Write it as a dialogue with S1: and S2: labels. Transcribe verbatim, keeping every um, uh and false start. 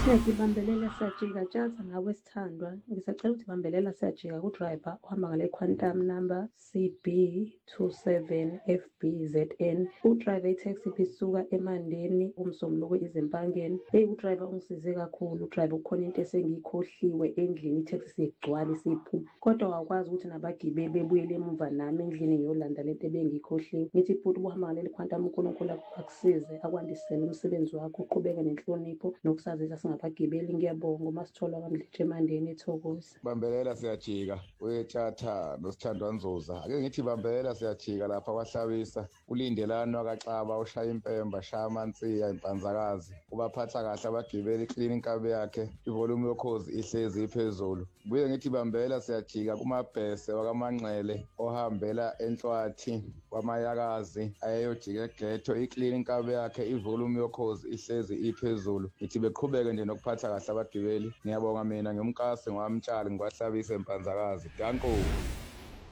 S1: Ngibambelela Siyajika Tshata nawe Sithandwa. Ngisacela ukuthi bambelela Siyajika ku-driver ohamba ngale quantum number C B two seven F B Z N. U-driver i-taxi ibisuka eMandeni uMsombuluko izimpangeni. Eyi u-driver ungisize kakhulu u-driver, kukhona into esengiyikhohliwe endlini, i-taxi seyigcwala isiphuma. Kodwa wakwazi ukuthi nabagibeli bebuyele emuva nami endlini ngiyolanda lento ebengiyikhohliwe. Ngithi bhuti ubuhamba ngaleli quantum, uNkulunkulu akusize akwandisele umsebenzi wakho, uqhubeke nenhlonipho nokusazisa singabagibeli. Ngiyabonga uMasithola kaMdletshe eMandeni eThokoza.
S2: Bambelela Siyajika uyeThatha noSithandwa Nzuza. Ake ngithi bambelela Siyajika lapha kwahlabisa ulindelani wakaXaba ushaya impemba shaya amansiya impanzakazi ubaphatha kahle abagibeli, clean inkabe yakhe, ivolume yokhozi ihlezi iphezulu. Buye ngithi bambelela Siyajika kumabhese wakaManxele ohambela eNhlwathi kwaMayakazi ayeyojika eGhetto, iclean inkabe yakhe, ivolume yokhozi ihlezi iphezulu. Ngithi beqhubeke nje nokuphatha kahle abagibeli. Ngiyabonga mina ngiyumkasi ngwamtshali ngikwahlabisa empanzakazi. Danko.